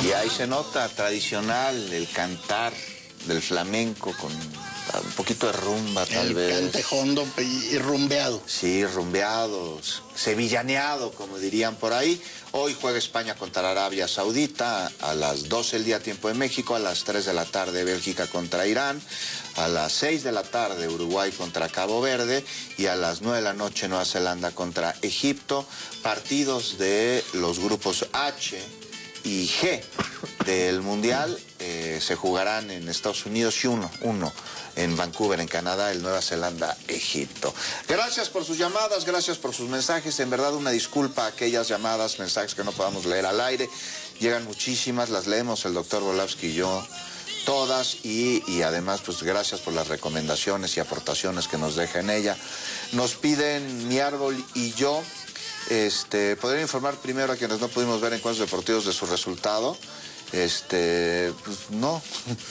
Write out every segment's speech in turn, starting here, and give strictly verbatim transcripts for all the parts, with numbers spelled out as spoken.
Y ahí se nota tradicional el cantar del flamenco con un poquito de rumba, tal el vez. El cante hondo y rumbeado. Sí, rumbeado, sevillaneado, como dirían por ahí. Hoy juega España contra Arabia Saudita a las doce del día tiempo de México, a las tres de la tarde Bélgica contra Irán, a las seis de la tarde Uruguay contra Cabo Verde y a las nueve de la noche Nueva Zelanda contra Egipto. Partidos de los grupos H y G del Mundial eh, se jugarán en Estados Unidos y uno, uno en Vancouver, en Canadá, el Nueva Zelanda, Egipto. Gracias por sus llamadas, gracias por sus mensajes. En verdad, una disculpa a aquellas llamadas, mensajes que no podamos leer al aire. Llegan muchísimas, las leemos el doctor Volavsky y yo, todas, y, y además, pues gracias por las recomendaciones y aportaciones que nos deja en ella. Nos piden Mi Árbol y yo, este, poder informar primero a quienes no pudimos ver encuentros deportivos de su resultado. Este, pues no.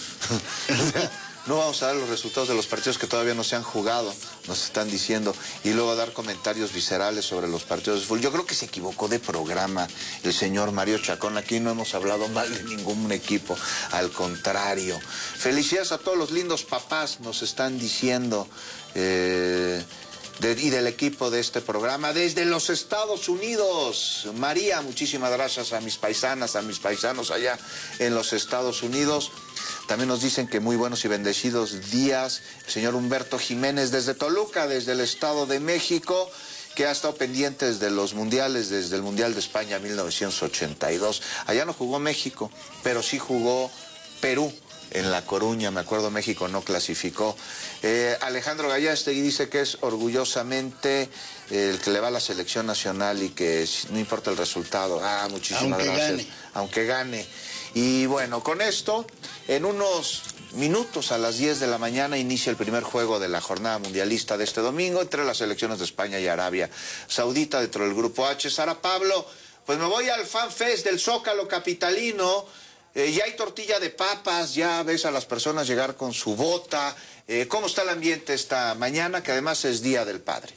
No vamos a dar los resultados de los partidos que todavía no se han jugado, nos están diciendo, y luego dar comentarios viscerales sobre los partidos de fútbol. Yo creo que se equivocó de programa el señor Mario Chacón. Aquí no hemos hablado mal de ningún equipo, al contrario. Felicidades a todos los lindos papás, nos están diciendo, eh, de, y del equipo de este programa, desde los Estados Unidos. María, muchísimas gracias a mis paisanas, a mis paisanos allá en los Estados Unidos. También nos dicen que muy buenos y bendecidos días. El señor Humberto Jiménez desde Toluca, desde el Estado de México, que ha estado pendiente desde los mundiales, desde el Mundial de España mil novecientos ochenta y dos. Allá no jugó México, pero sí jugó Perú en La Coruña. Me acuerdo, México no clasificó. Eh, Alejandro Gallastegui dice que es orgullosamente el que le va a la selección nacional y que no importa el resultado. Ah, muchísimas Aunque gracias. Gane. Aunque gane. Y bueno, con esto, en unos minutos a las diez de la mañana inicia el primer juego de la jornada mundialista de este domingo entre las selecciones de España y Arabia Saudita dentro del grupo H. Sara Pablo, pues me voy al Fan Fest del Zócalo capitalino. Eh, ya hay tortilla de papas, ya ves a las personas llegar con su bota. Eh, ¿Cómo está el ambiente esta mañana, que además es Día del Padre?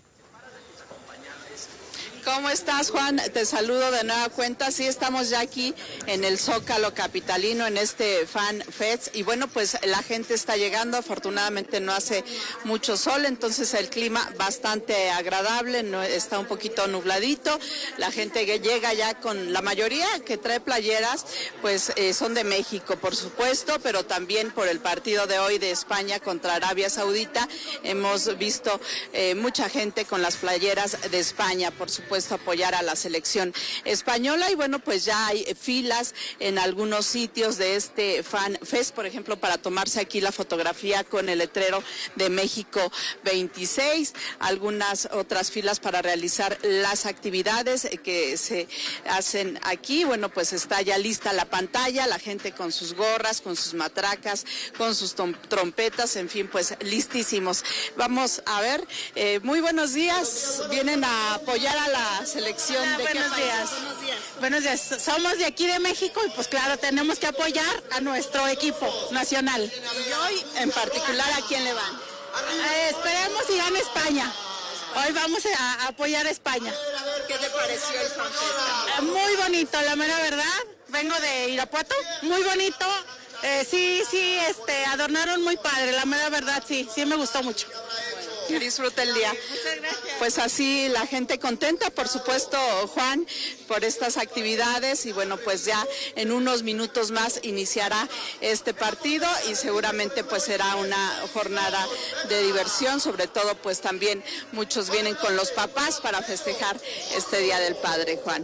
¿Cómo estás, Juan? Te saludo de nueva cuenta. Sí, estamos ya aquí en el Zócalo capitalino, en este Fan Fest. Y bueno, pues la gente está llegando. Afortunadamente no hace mucho sol, entonces el clima bastante agradable, no, está un poquito nubladito. La gente que llega ya con la mayoría que trae playeras, pues eh, son de México, por supuesto, pero también por el partido de hoy de España contra Arabia Saudita. Hemos visto eh, mucha gente con las playeras de España, por supuesto. Puesto a apoyar a la selección española. Y bueno, pues ya hay filas en algunos sitios de este Fan Fest, por ejemplo, para tomarse aquí la fotografía con el letrero de México veintiséis, algunas otras filas para realizar las actividades que se hacen aquí. Bueno, pues está ya lista la pantalla, la gente con sus gorras, con sus matracas, con sus trompetas, en fin, pues listísimos. Vamos a ver, eh, muy buenos días, vienen a apoyar a la La selección. Hola, de buenos qué días. Buenos días. Buenos días. Somos de aquí de México y pues claro, tenemos que apoyar a nuestro equipo nacional. Y hoy en particular, ¿a quién le van? Eh, esperemos y gane España. Hoy vamos a, a apoyar a España. ¿Qué te pareció el Fan Fest? Eh, muy bonito, la mera verdad. Vengo de Irapuato, muy bonito. Eh, sí, sí, este, adornaron muy padre, la mera verdad, sí, sí me gustó mucho. Que disfrute el día. Muchas gracias. Pues así la gente contenta, por supuesto, Juan, por estas actividades. Y bueno, pues ya en unos minutos más iniciará este partido y seguramente pues será una jornada de diversión. Sobre todo pues también muchos vienen con los papás para festejar este Día del Padre, Juan.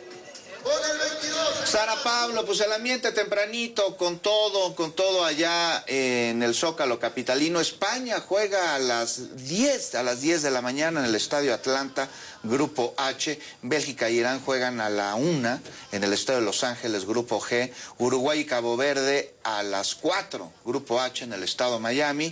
Sara Pablo, pues el ambiente tempranito, con todo, con todo allá en el Zócalo capitalino. España juega a las diez, a las diez de la mañana en el Estadio Atlanta, Grupo H. Bélgica e Irán juegan a la una en el Estadio de Los Ángeles, Grupo G. Uruguay y Cabo Verde a las cuatro, Grupo H en el Estado Miami.